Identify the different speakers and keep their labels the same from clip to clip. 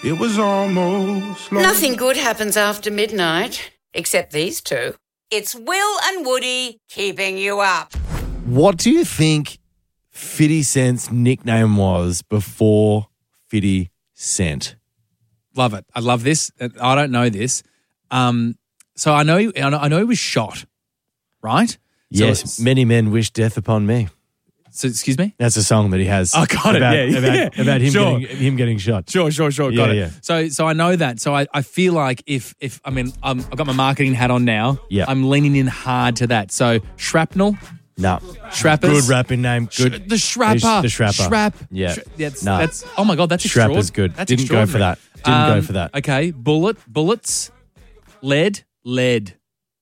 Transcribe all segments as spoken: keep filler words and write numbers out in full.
Speaker 1: It was almost like...
Speaker 2: Nothing good happens after midnight, except these two. It's Will and Woody keeping you up.
Speaker 3: What do you think fifty Cent's nickname was before fifty Cent?
Speaker 4: Love it. I love this. I don't know this. Um, so I know, he, I know I know he was shot, right? So
Speaker 3: Yes, many men wish death upon me.
Speaker 4: So, excuse me?
Speaker 3: That's a song that he has.
Speaker 4: Oh, got
Speaker 3: about,
Speaker 4: it. Yeah,
Speaker 3: about,
Speaker 4: yeah.
Speaker 3: about him,
Speaker 4: Sure.
Speaker 3: getting, him getting shot.
Speaker 4: Sure, sure, sure. Got
Speaker 3: Yeah,
Speaker 4: it.
Speaker 3: yeah.
Speaker 4: So, so I know that. So I, I feel like if, if I mean, um, I've got my marketing hat on now.
Speaker 3: Yeah.
Speaker 4: I'm leaning in hard to that. So shrapnel,
Speaker 3: No.
Speaker 4: Shrappers.
Speaker 3: Good rapping name. Good.
Speaker 4: Sh- the Shrapper.
Speaker 3: The Shrapper.
Speaker 4: Shrap.
Speaker 3: Yeah.
Speaker 4: Sh- that's,
Speaker 3: No.
Speaker 4: that's, oh my God, that's
Speaker 3: Shrapper's
Speaker 4: extraordinary.
Speaker 3: good.
Speaker 4: That's
Speaker 3: Didn't go for that.
Speaker 4: extraordinary.
Speaker 3: Didn't go
Speaker 4: Um,
Speaker 3: for that.
Speaker 4: Okay. Bullet, bullets, lead, lead.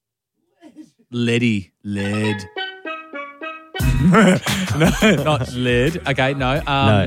Speaker 4: Leady, lead. No, not lead. Okay, no. Um,
Speaker 3: No.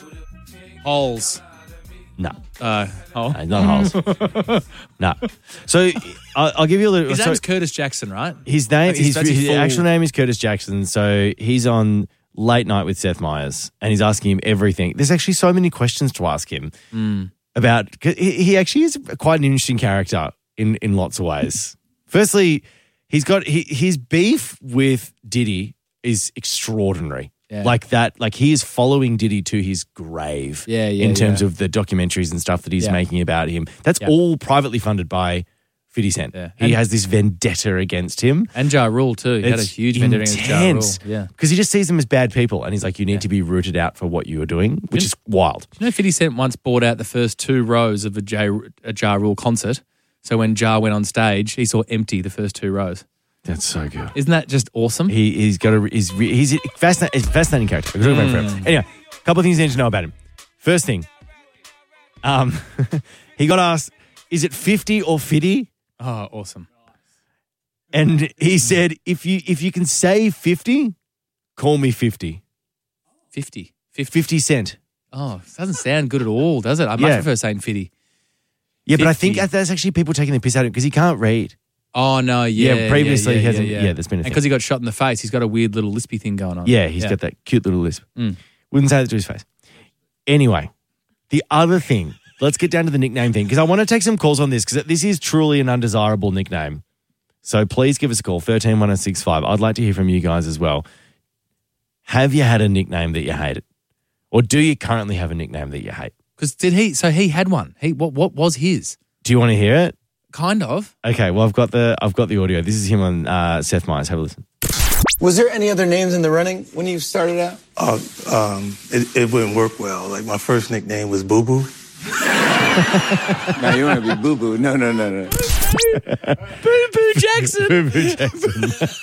Speaker 4: Holes.
Speaker 3: No.
Speaker 4: Uh, hole.
Speaker 3: No, not holes. No. So I'll, I'll give you a little...
Speaker 4: His
Speaker 3: so
Speaker 4: name's Curtis Jackson, right?
Speaker 3: his name,
Speaker 4: That's his-
Speaker 3: his,
Speaker 4: that's his
Speaker 3: his
Speaker 4: full-
Speaker 3: actual name is Curtis Jackson. So he's on Late Night with Seth Meyers and he's asking him everything. There's actually so many questions to ask him
Speaker 4: Mm.
Speaker 3: about... 'cause He, he actually is quite an interesting character in, in lots of ways. Firstly, he's got... He, his beef with Diddy is extraordinary.
Speaker 4: Yeah.
Speaker 3: Like that, like he is following Diddy to his grave
Speaker 4: Yeah, yeah,
Speaker 3: in terms
Speaker 4: yeah.
Speaker 3: of the documentaries and stuff that he's
Speaker 4: Yeah.
Speaker 3: making about him. That's
Speaker 4: Yeah.
Speaker 3: all privately funded by fifty Cent.
Speaker 4: Yeah.
Speaker 3: He
Speaker 4: And-
Speaker 3: has this vendetta against him.
Speaker 4: And Ja Rule too. He had a
Speaker 3: It's
Speaker 4: huge vendetta against Ja Rule.
Speaker 3: intense.
Speaker 4: Yeah.
Speaker 3: Because he just sees them as bad people and he's like, you need to be rooted out for what you are doing, which is wild.
Speaker 4: You know, fifty Cent once bought out the first two rows of a, J, a Ja Rule concert. So when Ja went on stage, he saw empty the first two rows.
Speaker 3: That's so good.
Speaker 4: Isn't that just awesome?
Speaker 3: He, he's got a, he's, re- he's a fascinating, he's a fascinating character. I could talk about him forever. Anyway, a couple of things you need to know about him. First thing, um, he got asked, is it fifty or fifty?
Speaker 4: Oh, awesome.
Speaker 3: And he said, if you if you can say fifty, call me fifty.
Speaker 4: fifty. fifty.
Speaker 3: fifty Cent.
Speaker 4: Oh, it doesn't sound good at all, does it? I much
Speaker 3: Yeah.
Speaker 4: prefer saying fifty.
Speaker 3: Yeah, but I think
Speaker 4: fifty.
Speaker 3: that's actually people taking the piss out of him because he can't read.
Speaker 4: Oh, no, yeah.
Speaker 3: Yeah, previously
Speaker 4: yeah,
Speaker 3: he hasn't-
Speaker 4: Yeah,
Speaker 3: yeah, there's been a
Speaker 4: And
Speaker 3: thing.
Speaker 4: because he got shot in the face, he's got a weird little lispy thing going on.
Speaker 3: Yeah, he's got that cute little lisp.
Speaker 4: Mm.
Speaker 3: Wouldn't say that to his face. Anyway, the other thing, let's get down to the nickname thing because I want to take some calls on this because this is truly an undesirable nickname. So please give us a call, one three one oh six five. I'd like to hear from you guys as well. Have you had a nickname that you hated? Or do you currently have a nickname that you hate?
Speaker 4: Because did he, so he had one. He What What was his?
Speaker 3: Do you want to hear it?
Speaker 4: Kind of.
Speaker 3: Okay, well I've got the I've got the audio. This is him on uh, Seth Meyers. Have a listen.
Speaker 5: Was there any other names in the running when you started out?
Speaker 6: Uh, um, it, it wouldn't work well. Like my first nickname was Boo Boo.
Speaker 5: No, you want to be Boo Boo. No, no, no, no.
Speaker 4: Boo Boo Jackson.
Speaker 3: Boo Boo Jackson.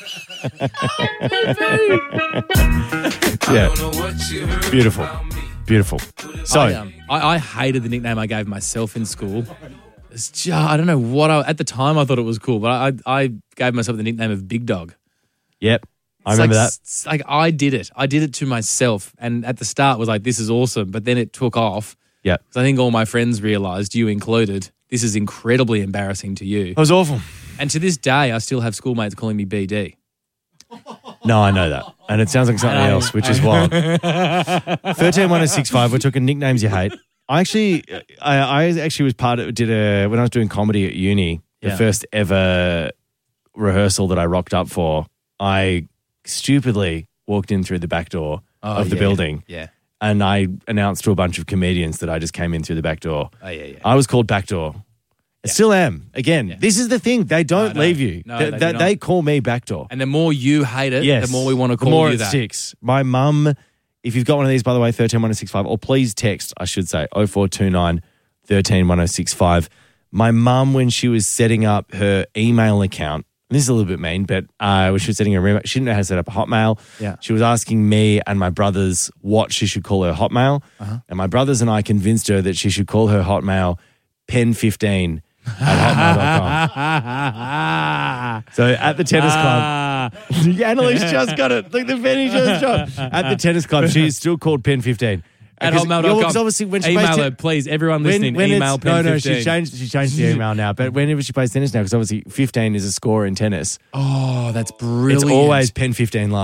Speaker 3: Yeah. Beautiful. Beautiful. So,
Speaker 4: I, um, I, I hated the nickname I gave myself in school. It's just, I don't know what I, at the time I thought it was cool, but I, I gave myself the nickname of Big Dog.
Speaker 3: yep. I
Speaker 4: It's
Speaker 3: remember
Speaker 4: like,
Speaker 3: that.
Speaker 4: it's like I did it. I did it to myself. And at the start was like, this is awesome. But then it took off.
Speaker 3: Yep.
Speaker 4: So I think all my friends realized, you included, this is incredibly embarrassing to you.
Speaker 3: It was awful.
Speaker 4: And to this day, I still have schoolmates calling me B D.
Speaker 3: No, I know that. And it sounds like something else, which is wild. one three one oh six five, we're talking nicknames you hate. I actually, I, I actually was part of, did a, when I was doing comedy at uni, the
Speaker 4: Yeah.
Speaker 3: first ever rehearsal that I rocked up for, I stupidly walked in through the back door
Speaker 4: Oh,
Speaker 3: of the
Speaker 4: yeah.
Speaker 3: building.
Speaker 4: Yeah.
Speaker 3: And I announced to a bunch of comedians that I just came in through the back door.
Speaker 4: Oh, yeah, yeah.
Speaker 3: I was called Backdoor. I still am. Again,
Speaker 4: Yeah.
Speaker 3: this is the thing. They don't
Speaker 4: no.
Speaker 3: leave you.
Speaker 4: No,
Speaker 3: Th-
Speaker 4: they
Speaker 3: th-
Speaker 4: do
Speaker 3: they
Speaker 4: not.
Speaker 3: call me Backdoor.
Speaker 4: And the more you hate it,
Speaker 3: Yes.
Speaker 4: the more we want to
Speaker 3: The
Speaker 4: call
Speaker 3: more
Speaker 4: you
Speaker 3: it
Speaker 4: that.
Speaker 3: sticks. My mum, if you've got one of these, by the way, one three one oh six five, or please text, I should say, oh four two nine, one three one oh six five. My mum, when she was setting up her email account, and this is a little bit mean, but uh, when she was setting her email, she didn't know how to set up a Hotmail.
Speaker 4: Yeah.
Speaker 3: She was asking me and my brothers what she should call her Hotmail.
Speaker 4: Uh-huh.
Speaker 3: And my brothers and I convinced her that she should call her Hotmail pen fifteen at hotmail dot com. So at the tennis club, Annalise just got it. Look, the penny just dropped. At the tennis club, she is still called pen fifteen.
Speaker 4: At
Speaker 3: Because-
Speaker 4: hotmail
Speaker 3: yeah,
Speaker 4: dot
Speaker 3: because
Speaker 4: com.
Speaker 3: obviously when she
Speaker 4: Email
Speaker 3: plays
Speaker 4: her,
Speaker 3: ten-
Speaker 4: please. Everyone
Speaker 3: when-
Speaker 4: listening,
Speaker 3: when
Speaker 4: email
Speaker 3: it's-
Speaker 4: pen
Speaker 3: No, no,
Speaker 4: fifteen.
Speaker 3: she changed, she changed the email now. But whenever she plays tennis now, because obviously fifteen is a score in tennis,
Speaker 4: Oh, that's brilliant.
Speaker 3: it's always pen fifteen love.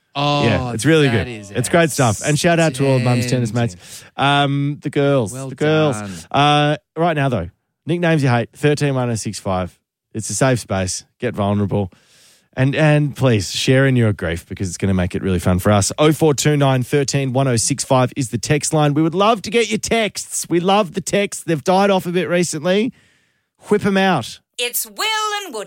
Speaker 4: Oh,
Speaker 3: Yeah, it's really
Speaker 4: that
Speaker 3: good.
Speaker 4: is
Speaker 3: It's great stuff. And shout out to all of Mum's tennis mates. Um, the girls,
Speaker 4: Well
Speaker 3: the girls.
Speaker 4: done.
Speaker 3: Uh, right now, though, nicknames you hate, thirteen one oh six five. It's a safe space. Get vulnerable. And and please, share in your grief because it's going to make it really fun for us. oh four two nine, one three, one oh six five is the text line. We would love to get your texts. We love the texts. They've died off a bit recently. Whip them out.
Speaker 2: It's Will and Woody.